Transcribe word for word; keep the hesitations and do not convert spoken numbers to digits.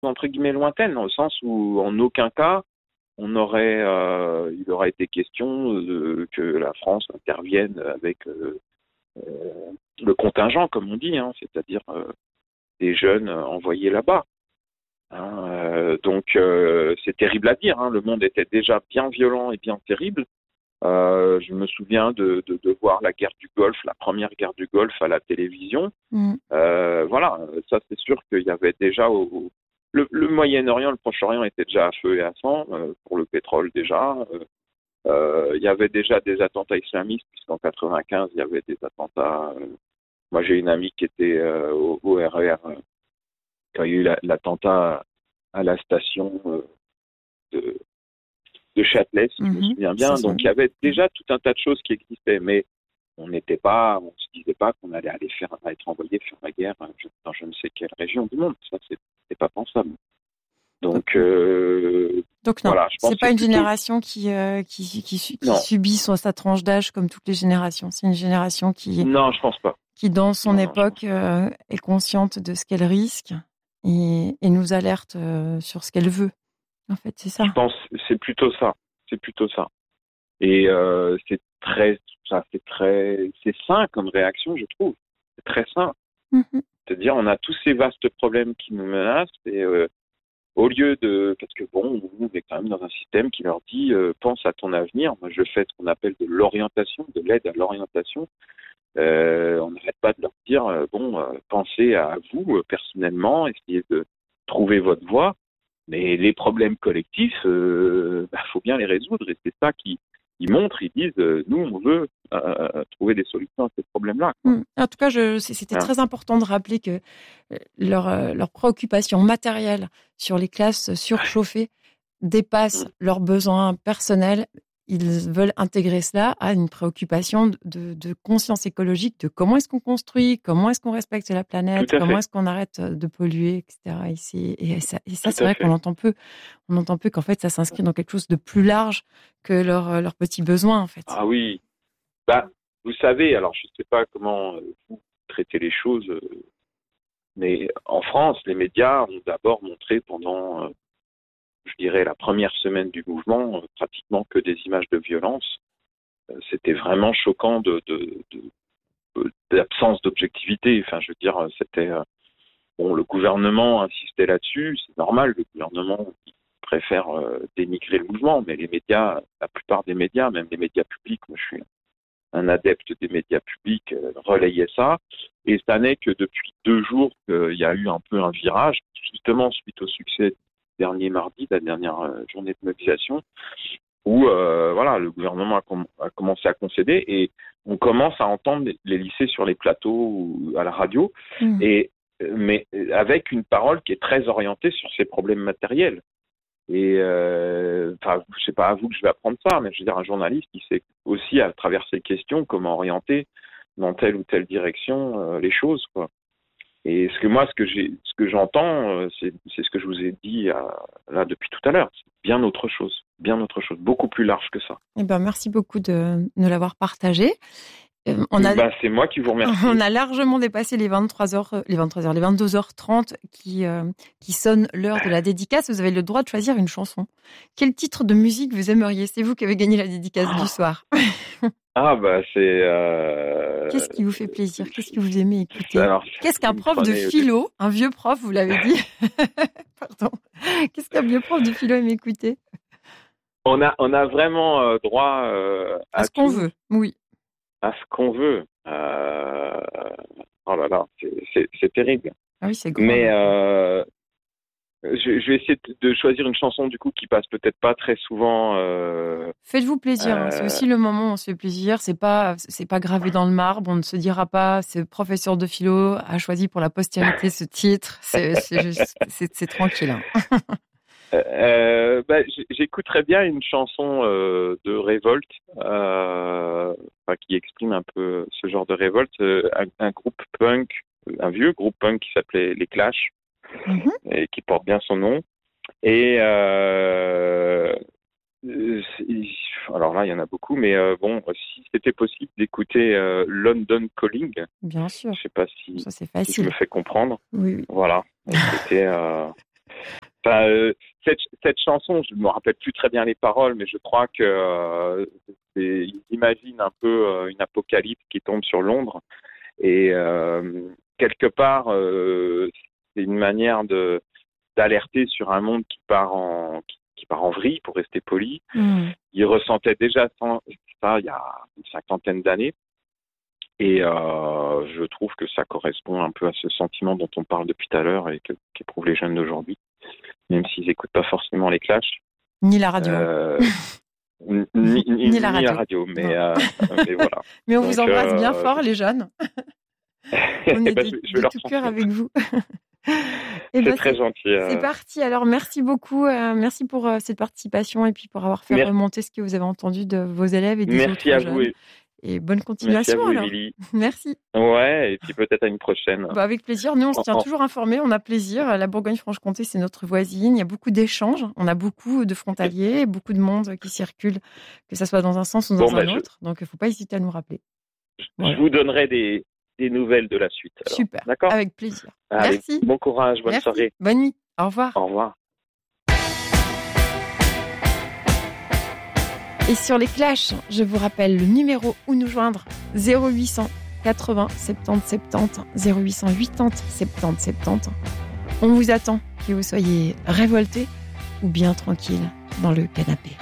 entre guillemets lointaine, dans le sens où en aucun cas on aurait, euh, il aurait été question de, que la France intervienne avec euh, euh, le contingent, comme on dit, hein, c'est-à-dire euh, des jeunes envoyés là-bas. Hein, euh, donc euh, c'est terrible à dire, hein, le monde était déjà bien violent et bien terrible. Euh, je me souviens de, de, de voir la guerre du Golfe, la première guerre du Golfe à la télévision. Mm. Euh, voilà, ça c'est sûr qu'il y avait déjà au, au- le, le Moyen-Orient, le Proche-Orient était déjà à feu et à sang euh, pour le pétrole déjà. Euh, euh, il y avait déjà des attentats islamistes puisqu'en quatre-vingt-quinze il y avait des attentats. Euh, moi j'ai une amie qui était euh, au, au R E R euh, quand il y a eu la- l'attentat à la station euh, de, de Châtelet, si je me Mhm. souviens Ça, bien. ça- Donc il y avait déjà tout un tas de choses qui existaient, mais on n'était pas, on se disait pas qu'on allait aller faire, être envoyé faire la guerre euh, dans je ne sais quelle région du monde. Ça, c'est, c'est pas pensable. Donc, euh, Donc non, voilà, je pense c'est que pas c'est une plutôt, génération qui euh, qui qui, qui qui non, subit son, sa tranche d'âge comme toutes les générations. C'est une génération qui non, je pense pas. qui dans son Non, non, je pense époque euh, est consciente de ce qu'elle risque et, et nous alerte euh, sur ce qu'elle veut. En fait, c'est Je ça. pense, c'est plutôt ça. C'est plutôt ça. Et euh, c'est très, ça, c'est très, c'est sain comme réaction, je trouve. C'est très sain. Mhm. C'est-à-dire, on a tous ces vastes problèmes qui nous menacent et euh, au lieu de, parce que bon, on est quand même dans un système qui leur dit, euh, pense à ton avenir. Moi, je fais ce qu'on appelle de l'orientation, de l'aide à l'orientation. Euh, on n'arrête pas de leur dire, euh, bon, euh, pensez à vous euh, personnellement, essayez de trouver votre voie. Mais les problèmes collectifs, euh, bah, faut bien les résoudre. Et c'est ça qui, ils montrent, ils disent, euh, nous, on veut euh, trouver des solutions à ces problèmes-là, quoi. Mm. En tout cas, je, c'est- c'était Hein. très important de rappeler que euh, leur, euh, leur préoccupation matérielle sur les classes surchauffées dépasse Mm. leurs besoins personnels. Ils veulent intégrer cela à une préoccupation de, de- de conscience écologique, de comment est-ce qu'on construit, comment est-ce qu'on respecte la Tout planète, à comment fait, est-ce qu'on arrête de polluer, et cetera. Et, c'est- et ça, et ça, tout c'est à vrai qu'on fait. entend peu. On entend peu qu'en fait, ça s'inscrit dans quelque chose de plus large que leurs leurs petits besoins, en fait. Ah oui, bah, vous savez, alors je ne sais pas comment euh, vous traitez les choses, euh, mais en France, les médias ont d'abord montré pendant, euh, je dirais, la première semaine du mouvement, euh, pratiquement que des images de violence. Euh, C'était vraiment choquant de, de, de, de- d'absence d'objectivité. Enfin, je veux dire, c'était euh, bon, le gouvernement insistait là-dessus, c'est normal, le gouvernement il préfère euh, dénigrer le mouvement, mais les médias, la plupart des médias, même les médias publics, moi je suis un adepte des médias publics, euh, relayait ça. Et ça n'est que depuis deux jours qu'il y a eu un peu un virage, justement suite au succès du dernier mardi, la dernière euh, journée de mobilisation, où euh, voilà, le gouvernement a, com- a commencé à concéder et on commence à entendre les, les lycées sur les plateaux ou à la radio, Mm. et mais avec une parole qui est très orientée sur ces problèmes matériels. Et euh, enfin, je sais pas à vous que je vais apprendre ça, mais je veux dire, un journaliste, il sait aussi à travers ces questions comment orienter dans telle ou telle direction euh, les choses, quoi. Et ce que moi, ce que j'ai, ce que j'entends, euh, c'est, c'est ce que je vous ai dit euh, là depuis tout à l'heure. C'est bien autre chose, bien autre chose, beaucoup plus large que ça. Eh ben, merci beaucoup de nous l'avoir partagé. Euh, On a, Ben, c'est moi qui vous on remercie. a largement dépassé les vingt-trois heures, euh, les vingt-trois heures, les vingt-deux heures trente qui, euh, qui sonnent l'heure de la dédicace. Vous avez le droit de choisir une chanson. Quel titre de musique vous aimeriez? C'est vous qui avez gagné la dédicace du Ah, soir. ah bah c'est. Euh... Qu'est-ce qui vous fait plaisir? Qu'est-ce que vous aimez écouter? Alors, Qu'est-ce qu'un vous me prof de prenez au dé- philo, un vieux prof, vous l'avez dit? Pardon. Qu'est-ce qu'un vieux prof de philo aime écouter? On a, on a vraiment euh, droit euh, À à ce qu'on tout, veut. Oui. à ce qu'on veut. Euh... Oh là là, c'est, c'est, c'est terrible. Ah oui, c'est grand. Mais Là. euh, je, je vais essayer de de choisir une chanson du coup qui passe peut-être pas très souvent. Euh, Faites-vous plaisir. Hein. C'est euh, aussi le moment où on se fait plaisir. C'est pas, c'est pas gravé dans le marbre. On ne se dira pas, ce professeur de philo a choisi pour la postérité ce titre. C'est, c'est juste, c'est, c'est tranquille. Hein. euh, bah, j- j'écouterais bien une chanson euh, de révolte euh, enfin, qui exprime un peu ce genre de révolte. Euh, un, un groupe punk, un vieux groupe punk qui s'appelait Les Clash Mhm. et qui porte bien son nom. Et euh, c'est- alors là, il y en a beaucoup, mais euh, bon, si c'était possible d'écouter euh, London Calling, Bien sûr. je sais pas si, Ça, c'est si je me facile. fais comprendre. Oui, oui. Voilà. Et c'était, euh, Enfin, euh, cette, cette chanson, je ne me rappelle plus très bien les paroles, mais je crois que euh, c'est, ils imaginent un peu euh, une apocalypse qui tombe sur Londres. Et euh, quelque part, euh, c'est une manière de d'alerter sur un monde qui part en qui, qui part en vrille, pour rester poli. Mmh. Ils ressentaient déjà ça il y a une cinquantaine d'années. Et euh, je trouve que ça correspond un peu à ce sentiment dont on parle depuis tout à l'heure et que, qu'éprouvent les jeunes d'aujourd'hui, même s'ils n'écoutent pas forcément les Clash. Ni la radio. Euh, ni, ni, ni, ni la radio. Ni la radio mais, euh, mais voilà. Mais on Donc, vous embrasse euh, bien fort, les jeunes. On est ben, de, je, je vais de leur tout cœur transmettre. avec vous. Et C'est ben, très c'est, gentil. euh. c'est parti. Alors, merci beaucoup. euh, merci pour euh, cette participation et puis pour avoir fait Merci. remonter ce que vous avez entendu de vos élèves et des Merci autres à jeunes. vous. Et, Et bonne merci à continuation vous, alors. Émilie. Merci. Ouais, et puis peut-être à une prochaine. Bah, avec plaisir. Nous, on se tient En- en- toujours informés. On a plaisir. La Bourgogne-Franche-Comté, c'est notre voisine. Il y a beaucoup d'échanges. On a beaucoup de frontaliers, beaucoup de monde qui circule, que ça soit dans un sens ou dans Bon, un bah, je- autre. Donc, il ne faut pas hésiter à nous rappeler. Je Voilà. vous donnerai des, des nouvelles de la suite. alors. Super. D'accord. Avec plaisir. Allez, Merci. bon courage, bonne Merci. soirée. Bonne nuit. Au revoir. Au revoir. Et sur les clashs, je vous rappelle le numéro où nous joindre, zéro huit cent quatre-vingts soixante-dix soixante-dix, zéro huit cent quatre-vingts soixante-dix soixante-dix. On vous attend, que vous soyez révoltés ou bien tranquille dans le canapé.